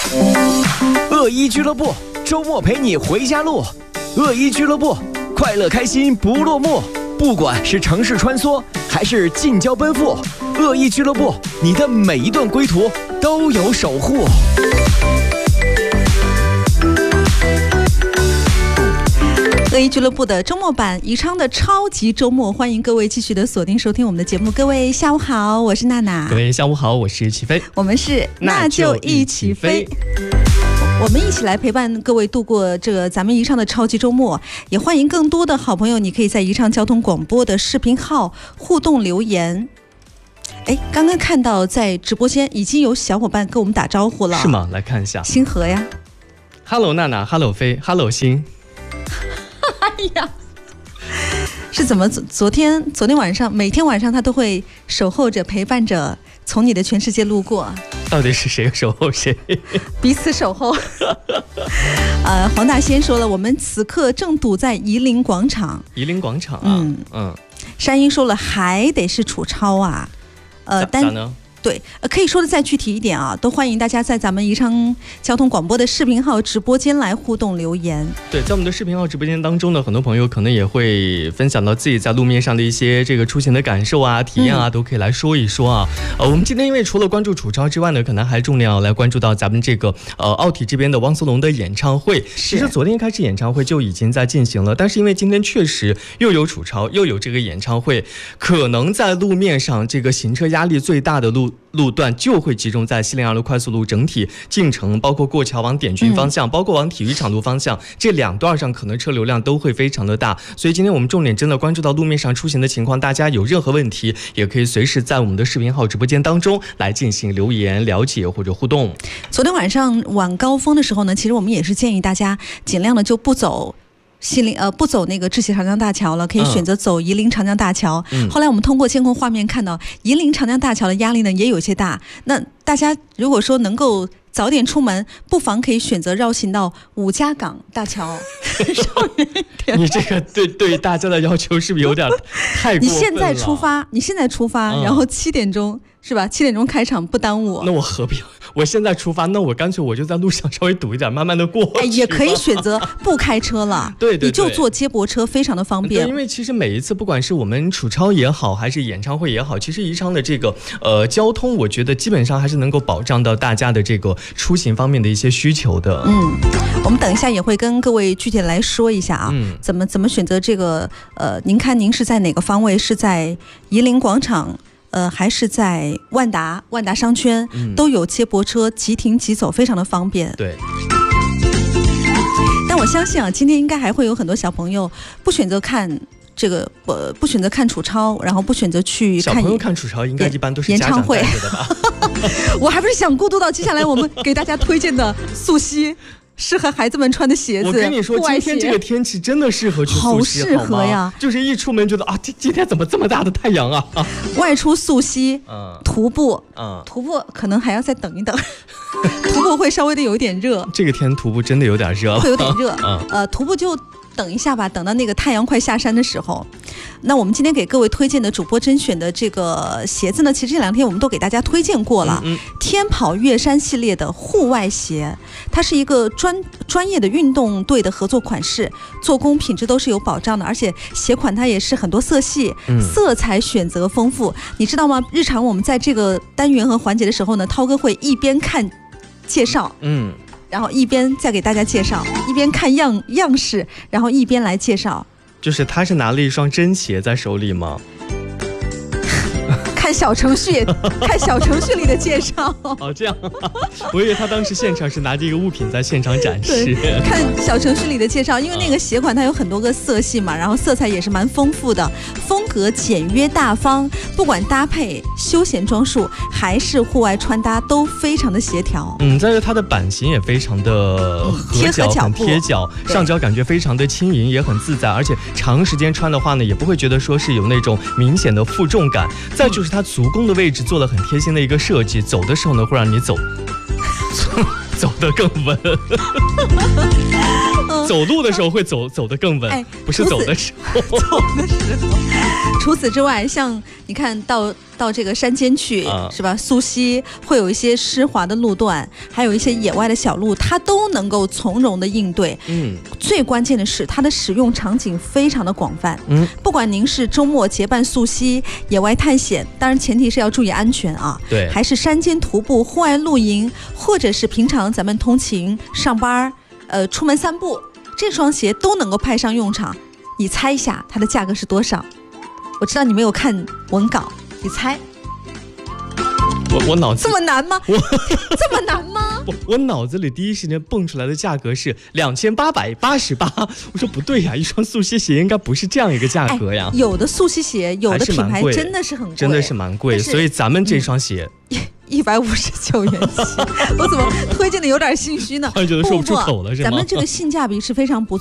恶意俱乐部，周末陪你回家路。恶意俱乐部，快乐开心不落幕。不管是城市穿梭，还是近郊奔赴，恶意俱乐部，你的每一段归途都有守护。 恶意俱乐部的周末版，宜昌的超级周末，欢迎各位继续的锁定收听我们的节目。各位下午好，我是娜娜。 各位下午好，我是齐飞。 我们是那就一起飞。我们一起来陪伴各位度过这个咱们宜昌的超级周末，也欢迎更多的好朋友，你可以在宜昌交通广播的视频号互动留言。刚刚看到在直播间已经有小伙伴跟我们打招呼了， 是吗？来看一下， 星河呀 ，Hello 娜娜 ，Hello 飞 ，Hello 星。 哎呀，是怎么？昨天晚上，每天晚上他都会守候着、陪伴着，从你的全世界路过。 到底是谁守候谁？ 彼此守候。黄大仙说了，我们此刻正堵在夷陵广场。 夷陵广场啊， 山鹰说了，还得是楚超啊。 咋呢？ 对，可以说的再具体一点啊，都欢迎大家在咱们宜昌交通广播的视频号直播间来互动留言。 对，在我们的视频号直播间当中呢，很多朋友可能也会分享到自己在路面上的一些这个出行的感受啊、体验啊，都可以来说一说啊。我们今天因为除了关注楚超之外呢，可能还重点要来关注到咱们这个奥体这边的汪苏泷的演唱会。其实昨天开始演唱会就已经在进行了，但是因为今天确实又有楚超又有这个演唱会，可能在路面上这个行车压力最大的路段就会集中在西陵2路快速路整体进城，包括过桥往点军方向，包括往体育场路方向，这两段上可能车流量都会非常的大。所以今天我们重点真的关注到路面上出行的情况，大家有任何问题也可以随时在我们的视频号直播间当中来进行留言了解或者互动。 昨天晚上晚高峰的时候呢，其实我们也是建议大家尽量的就不走不走那个志气长江大桥了，可以选择走夷陵长江大桥。后来我们通过监控画面看到，夷陵长江大桥的压力呢也有些大。那大家如果说能够早点出门，不妨可以选择绕行到五家港大桥稍远一点。 你这个对大家的要求是不是有点太过分了？ 你现在出发，然后7点钟是吧？7点钟开场不耽误。 那我何必？我现在出发，那我干脆我就在路上稍微堵一点，慢慢的过去。 也可以选择不开车了。对，你就坐接驳车，非常的方便。 对，因为其实每一次不管是我们楚超也好，还是演唱会也好，其实宜昌的这个交通，我觉得基本上还是能够保障到大家的这个出行方面的一些需求的。 我们等一下也会跟各位具体来说一下啊，怎么选择这个您看您是在哪个方位？是在夷陵广场？还是在万达商圈，都有接驳车即停即走，非常的方便。 对。 但我相信啊，今天应该还会有很多小朋友不选择看这个，不选择看楚超，然后不选择去看。 小朋友看楚超应该一般都是家长带着的吧？ 我还不是想过渡到接下来我们给大家推荐的素溪。适合孩子们穿的鞋子。 我跟你说，今天这个天气真的适合去素溪， 好适合呀！ 就是一出门觉得啊，今天怎么这么大的太阳啊！ 外出素溪，徒步，徒步可能还要再等一等，徒步会稍微的有一点热。 这个天徒步真的有点热， 会有点热。徒步就等一下吧，等到那个太阳快下山的时候。那我们今天给各位推荐的主播甄选的这个鞋子呢，其实这2天我们都给大家推荐过了。天跑月山系列的户外鞋，它是一个专业的运动队的合作款式，做工品质都是有保障的，而且鞋款它也是很多色系，色彩选择丰富。你知道吗？日常我们在这个单元和环节的时候呢，涛哥会一边看介绍，然后一边再给大家介绍，一边看样式，然后一边来介绍。 就是他是拿了一双真鞋在手里吗？ 看小程序里的介绍。 哦，这样，我以为他当时现场是拿着一个物品在现场展示。 看小程序里的介绍，因为那个鞋款它有很多个色系嘛，然后色彩也是蛮丰富的，风格简约大方，不管搭配休闲装束还是户外穿搭都非常的协调。 再是它的版型也非常的合脚，很贴脚，上脚感觉非常的轻盈，也很自在，而且长时间穿的话呢，也不会觉得说是有那种明显的负重感。再就是它足弓的位置做了很贴心的一个设计，走的时候呢会让你走得更稳。 走路的时候会走得更稳，不是走的时候。 走的时候。除此之外，像你看到这个山间去，是吧？溯溪会有一些湿滑的路段，还有一些野外的小路，它都能够从容的应对。最关键的是它的使用场景非常的广泛。不管您是周末结伴溯溪、野外探险，当然前提是要注意安全啊。 对， 还是山间徒步、户外露营，或者是平常咱们通勤、上班、出门散步，这双鞋都能够派上用场。你猜一下它的价格是多少？我知道你没有看文稿，你猜？ 我脑子这么难吗？这么难吗？ 我脑子里第一时间蹦出来的价格是2888。我说不对呀，一双溯溪鞋应该不是这样一个价格呀。 有的溯溪鞋，有的品牌真的是很贵， 真的是蛮贵。所以咱们这双鞋 159元起，我怎么推荐的有点心虚呢？ 我觉得说不出口了，是吗？ 咱们这个性价比是非常不错。